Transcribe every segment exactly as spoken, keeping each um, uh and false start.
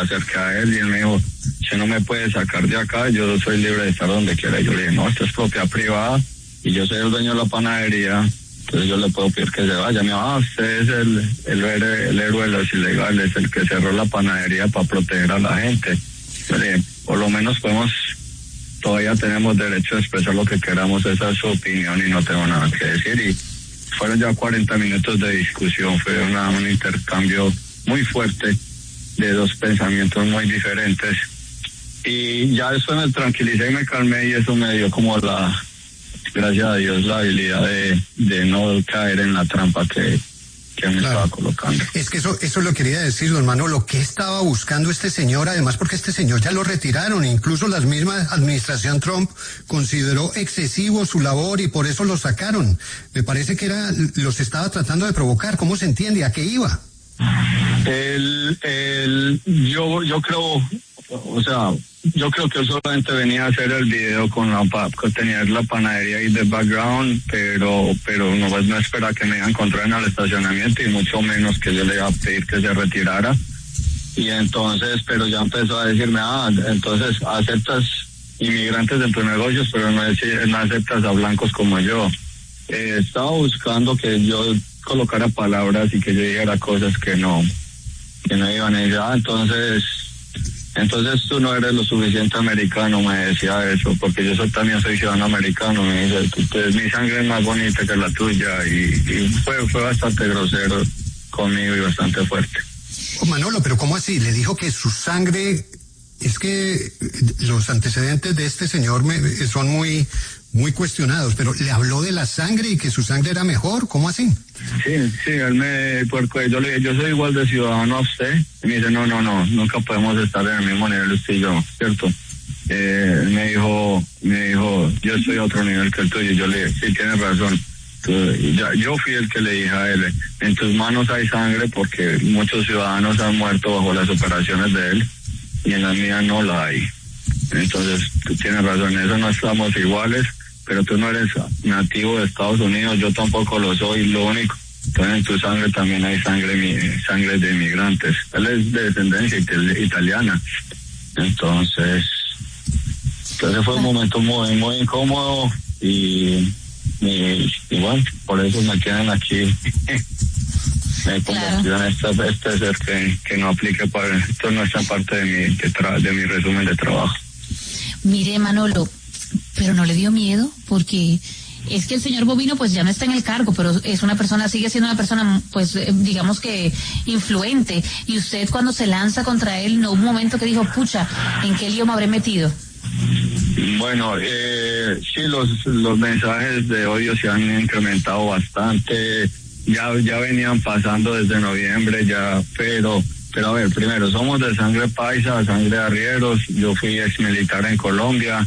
acerqué a él y él me dijo, usted no me puede sacar de acá, yo soy libre de estar donde quiera. Yo le dije, no, esto es propiedad privada y yo soy el dueño de la panadería, entonces yo le puedo pedir que se vaya. Me dijo, ah, usted es el, el, el héroe de los ilegales, el que cerró la panadería para proteger a la gente. Yo le dije, por lo menos podemos, todavía tenemos derecho a expresar lo que queramos, esa es su opinión y no tengo nada que decir. Y fueron ya cuarenta minutos de discusión, fue una, un intercambio muy fuerte de dos pensamientos muy diferentes. Y ya después me tranquilicé y me calmé y eso me dio como la, gracias a Dios, la habilidad de, de no caer en la trampa que, que me claro. estaba colocando. Es que eso, eso lo quería decir, don Manolo, ¿qué estaba buscando este señor? Además, porque este señor ya lo retiraron, incluso la misma administración Trump consideró excesivo su labor y por eso lo sacaron. Me parece que era, los estaba tratando de provocar. ¿Cómo se entiende? ¿A qué iba? El, el, yo, yo creo, o sea, yo creo que él solamente venía a hacer el video con la, con tener la panadería ahí de background, pero, pero no, no espera que me encontrara en el estacionamiento y mucho menos que yo le iba a pedir que se retirara. Y entonces, pero ya empezó a decirme, ah, entonces aceptas inmigrantes en tus negocios, pero no, no aceptas a blancos como yo. Eh, estaba buscando que yo colocara palabras y que yo dijera cosas que no, que no iban a decir, ah, entonces, entonces tú no eres lo suficiente americano, me decía eso, porque yo soy, también soy ciudadano americano, me dice, pues, mi sangre es más bonita que la tuya, y, y fue, fue bastante grosero conmigo y bastante fuerte. Oh, Manolo, pero ¿cómo así? Le dijo que su sangre, es que los antecedentes de este señor me, son muy, muy cuestionados, pero le habló de la sangre y que su sangre era mejor, ¿cómo así? Sí, sí, él me, porque yo le dije, yo soy igual de ciudadano a usted, y me dice, no, no, no, nunca podemos estar en el mismo nivel usted y yo, ¿cierto? Eh, él me dijo, me dijo, yo estoy a otro nivel que el tuyo, y yo le dije, sí, tienes razón. Entonces, ya, yo fui el que le dije a él, en tus manos hay sangre porque muchos ciudadanos han muerto bajo las operaciones de él, y en las mías no la hay. Entonces, tú tienes razón, en eso no estamos iguales, pero tú no eres nativo de Estados Unidos, yo tampoco lo soy, lo único. Entonces en tu sangre también hay sangre, sangre de inmigrantes. Él es de descendencia italiana. Entonces, entonces fue un momento muy, muy incómodo y, y, y bueno, por eso me quedan aquí. Me he convertido claro. en este, este ser que, que no aplique para, esto no está parte de mi, de, tra, de mi resumen de trabajo. Mire, Manolo, pero no le dio miedo, porque es que el señor Bovino pues ya no está en el cargo, pero es una persona, sigue siendo una persona pues eh, digamos que influente, y usted cuando se lanza contra él, no hubo un momento que dijo, pucha, ¿en qué lío me habré metido? Bueno, eh, sí, los, los mensajes de odio se han incrementado bastante, ya, ya venían pasando desde noviembre ya, pero... Pero a ver, primero, somos de sangre paisa, sangre de arrieros, yo fui ex militar en Colombia,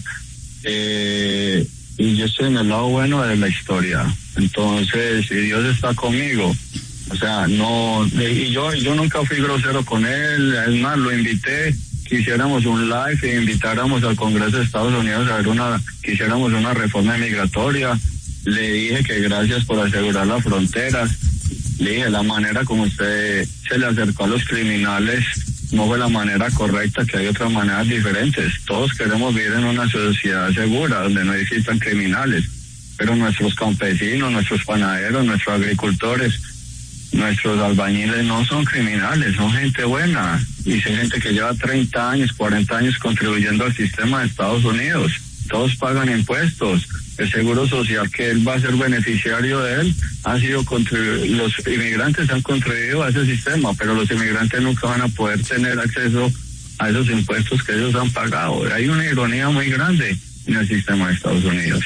eh, y yo estoy en el lado bueno de la historia. Entonces, si Dios está conmigo, o sea, no, y yo, yo nunca fui grosero con él, es más, lo invité, que hiciéramos un live e invitáramos al Congreso de Estados Unidos a ver una, que hiciéramos una reforma migratoria. Le dije que gracias por asegurar las fronteras. Le dije, la manera como usted se le acercó a los criminales no fue la manera correcta, que hay otras maneras diferentes. Todos queremos vivir en una sociedad segura, donde no existan criminales, pero nuestros campesinos, nuestros panaderos, nuestros agricultores, nuestros albañiles no son criminales, son gente buena, y son gente que lleva treinta años, cuarenta años contribuyendo al sistema de Estados Unidos. Todos pagan impuestos. El seguro social que él va a ser beneficiario de él ha sido contribu- los inmigrantes han contribuido a ese sistema, pero los inmigrantes nunca van a poder tener acceso a esos impuestos que ellos han pagado. Hay una ironía muy grande en el sistema de Estados Unidos.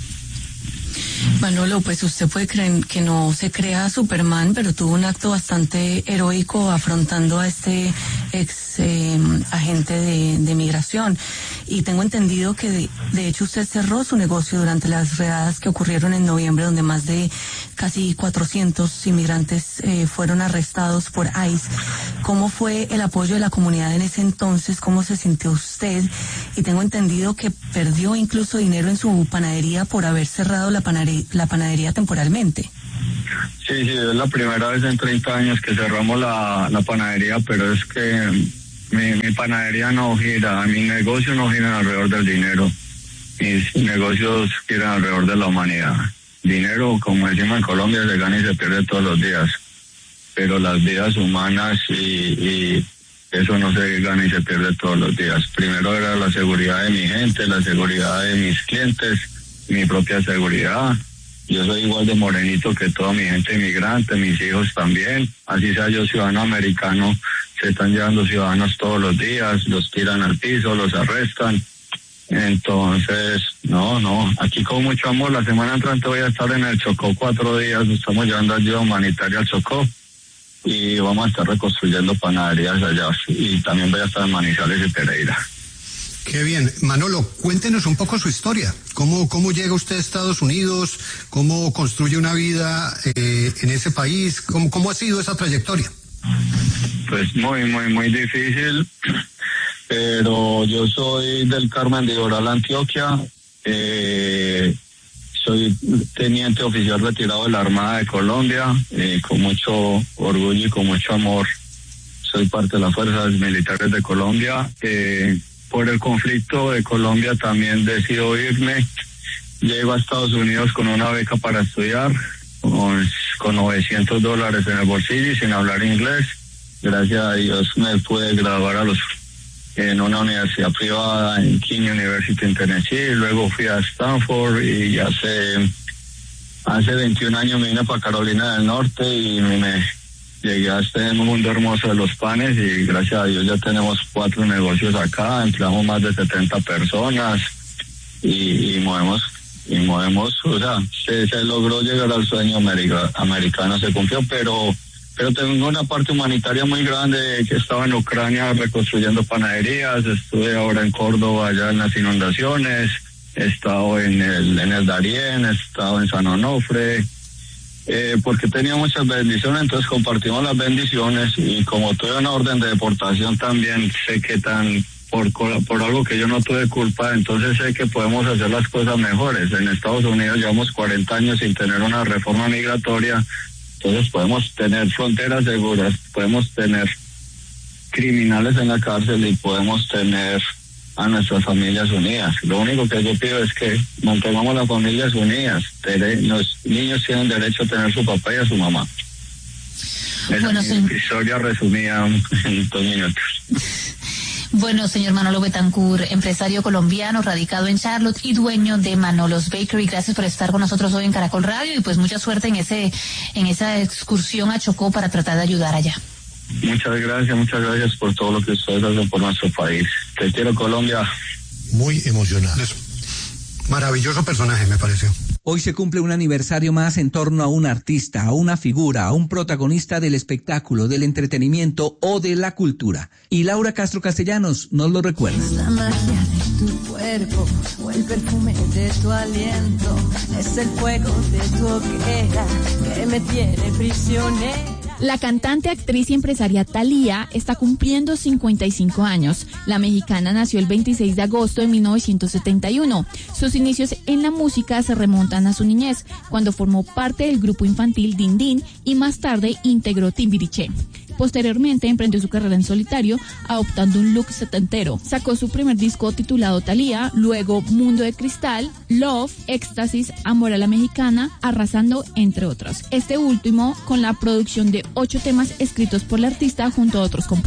Manolo, pues usted puede creer que no se crea Superman, pero tuvo un acto bastante heroico afrontando a este ex eh, agente de, de migración. Y tengo entendido que de, de hecho usted cerró su negocio durante las redadas que ocurrieron en noviembre, donde más de casi cuatrocientos inmigrantes eh, fueron arrestados por ICE. ¿Cómo fue el apoyo de la comunidad en ese entonces? ¿Cómo se sintió usted? Y tengo entendido que perdió incluso dinero en su panadería por haber cerrado la panadería la panadería temporalmente. Sí, sí, es la primera vez en treinta años que cerramos la, la panadería, pero es que mi, mi panadería no gira, mi negocio no gira alrededor del dinero, mis negocios giran alrededor de la humanidad. Dinero, como decimos en Colombia, se gana y se pierde todos los días, pero las vidas humanas y, y eso no se gana y se pierde todos los días. Primero era la seguridad de mi gente, la seguridad de mis clientes, mi propia seguridad. Yo soy igual de morenito que toda mi gente inmigrante, mis hijos también. Así sea yo ciudadano americano, se están llevando ciudadanos todos los días, los tiran al piso, los arrestan. Entonces, no, no, aquí con mucho amor. La semana entrante voy a estar en el Chocó cuatro días, estamos llevando ayuda humanitaria al Chocó y vamos a estar reconstruyendo panaderías allá, y también voy a estar en Manizales y Pereira. Qué bien. Manolo, cuéntenos un poco su historia. ¿Cómo, cómo llega usted a Estados Unidos? ¿Cómo construye una vida eh, en ese país? ¿Cómo, ¿Cómo ha sido esa trayectoria? Pues muy, muy, muy difícil, pero yo soy del Carmen de Oral, Antioquia. Eh, soy teniente oficial retirado de la Armada de Colombia, eh, con mucho orgullo y con mucho amor. Soy parte de las fuerzas militares de Colombia. Eh, por el conflicto de Colombia también decido irme. Llego a Estados Unidos con una beca para estudiar, con, con novecientos dólares en el bolsillo y sin hablar inglés. Gracias a Dios me pude graduar a los en una universidad privada en King University en Tennessee. Luego fui a Stanford y hace hace veintiún años me vine para Carolina del Norte y me llegué a este mundo hermoso de los panes, y gracias a Dios ya tenemos cuatro negocios acá, empleamos más de setenta personas y, y movemos y movemos, o sea, se, se logró llegar al sueño america, americano, se cumplió, pero pero tengo una parte humanitaria muy grande, que estaba en Ucrania reconstruyendo panaderías, estuve ahora en Córdoba allá en las inundaciones, he estado en el en el Darién, he estado en San Onofre, eh, porque tenía muchas bendiciones, entonces compartimos las bendiciones, y como tuve una orden de deportación también sé que tan por por algo que yo no tuve culpa, entonces sé que podemos hacer las cosas mejores. En Estados Unidos llevamos cuarenta años sin tener una reforma migratoria. Entonces podemos tener fronteras seguras, podemos tener criminales en la cárcel y podemos tener a nuestras familias unidas. Lo único que yo pido es que mantengamos las familias unidas. Los niños tienen derecho a tener su papá y a su mamá. Esa Bueno, es sí. mi historia resumida en dos minutos. Bueno, señor Manolo Betancourt, empresario colombiano, radicado en Charlotte y dueño de Manolos Bakery, gracias por estar con nosotros hoy en Caracol Radio, y pues mucha suerte en ese en esa excursión a Chocó para tratar de ayudar allá. Muchas gracias, muchas gracias por todo lo que ustedes hacen por nuestro país. Te quiero, Colombia. Muy emocionado. Eso. Maravilloso personaje, me pareció. Hoy se cumple un aniversario más en torno a un artista, a una figura, a un protagonista del espectáculo, del entretenimiento o de la cultura. Y Laura Castro Castellanos nos lo recuerda. Es la magia de tu cuerpo o el perfume de tu aliento. Es el fuego de tu hoguera que me tiene prisionera. La cantante, actriz y empresaria Thalía está cumpliendo cincuenta y cinco años. La mexicana nació el veintiséis de agosto de mil novecientos setenta y uno. Sus inicios en la música se remontan a su niñez, cuando formó parte del grupo infantil Din Din y más tarde integró Timbiriche. Posteriormente emprendió su carrera en solitario, adoptando un look setentero. Sacó su primer disco titulado Thalía, luego Mundo de Cristal, Love, Éxtasis, Amor a la Mexicana, Arrasando, entre otros. Este último con la producción de ocho temas escritos por la artista junto a otros compositores.